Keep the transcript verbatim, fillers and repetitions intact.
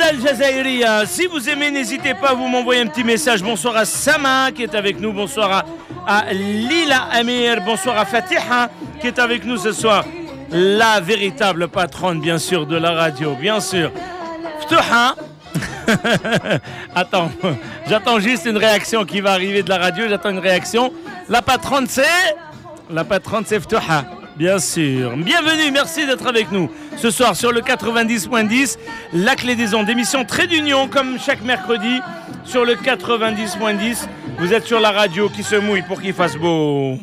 Al Jazairiya. Si vous aimez, n'hésitez pas à vous m'envoyer un petit message. Bonsoir à Sama qui est avec nous. Bonsoir à, à Lila Amir. Bonsoir à Fatiha qui est avec nous ce soir. La véritable patronne, bien sûr, de la radio, bien sûr. Ftouha. Attends, j'attends juste une réaction qui va arriver de la radio. J'attends une réaction. La patronne, c'est... La patronne, c'est Ftouha. Bien sûr. Bienvenue, merci d'être avec nous ce soir sur le quatre-vingt-dix point dix, la clé des ondes, émission Trait d'Union comme chaque mercredi sur le quatre-vingt-dix point dix. Vous êtes sur la radio qui se mouille pour qu'il fasse beau.